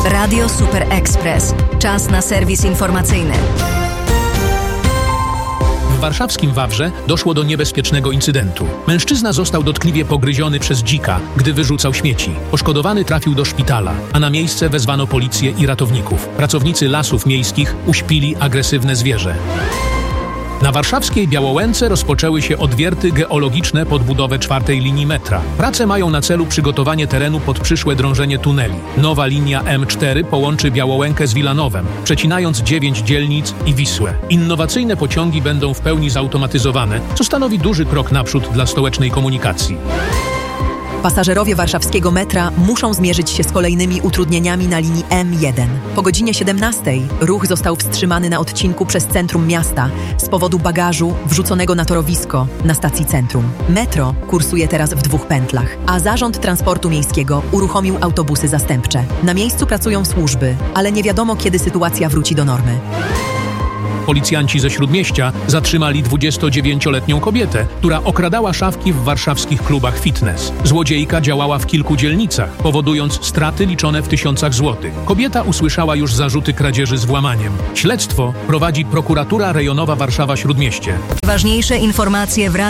Radio Super Express. Czas na serwis informacyjny. W warszawskim Wawrze doszło do niebezpiecznego incydentu. Mężczyzna został dotkliwie pogryziony przez dzika, gdy wyrzucał śmieci. Poszkodowany trafił do szpitala, a na miejsce wezwano policję i ratowników. Pracownicy lasów miejskich uśpili agresywne zwierzę. Na warszawskiej Białołęce rozpoczęły się odwierty geologiczne pod budowę 4. linii metra. Prace mają na celu przygotowanie terenu pod przyszłe drążenie tuneli. Nowa linia M4 połączy Białołękę z Wilanowem, przecinając 9 dzielnic i Wisłę. Innowacyjne pociągi będą w pełni zautomatyzowane, co stanowi duży krok naprzód dla stołecznej komunikacji. Pasażerowie warszawskiego metra muszą zmierzyć się z kolejnymi utrudnieniami na linii M1. Po godzinie 17 ruch został wstrzymany na odcinku przez centrum miasta z powodu bagażu wrzuconego na torowisko na stacji centrum. Metro kursuje teraz w 2 pętlach, a Zarząd Transportu Miejskiego uruchomił autobusy zastępcze. Na miejscu pracują służby, ale nie wiadomo, kiedy sytuacja wróci do normy. Policjanci ze Śródmieścia zatrzymali 29-letnią kobietę, która okradała szafki w warszawskich klubach fitness. Złodziejka działała w kilku dzielnicach, powodując straty liczone w tysiącach złotych. Kobieta usłyszała już zarzuty kradzieży z włamaniem. Śledztwo prowadzi Prokuratura Rejonowa Warszawa-Śródmieście. Ważniejsze informacje w